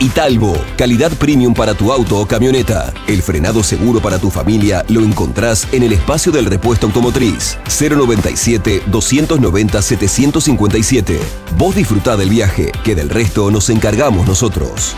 Italbo, calidad premium para tu auto o camioneta. El frenado seguro para tu familia lo encontrás en el espacio del repuesto automotriz. 097-290-757. Vos disfrutá del viaje, que del resto nos encargamos nosotros.